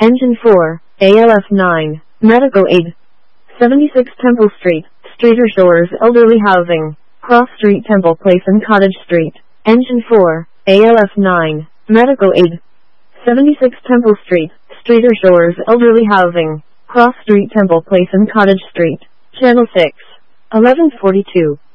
Engine 4, ALF 9, Medical Aid. 76 Temple Street, Streeter Shores Elderly Housing, Cross Street Temple Place and Cottage Street. Engine 4, ALF 9, Medical Aid. 76 Temple Street, Streeter Shores Elderly Housing, Cross Street Temple Place and Cottage Street. Channel 6, 1142.